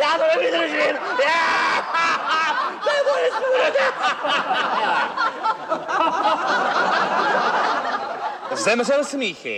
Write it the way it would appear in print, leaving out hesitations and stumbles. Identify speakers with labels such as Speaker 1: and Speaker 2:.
Speaker 1: Já to nevydržím! To je moje smrt!
Speaker 2: Zemřel smíchy.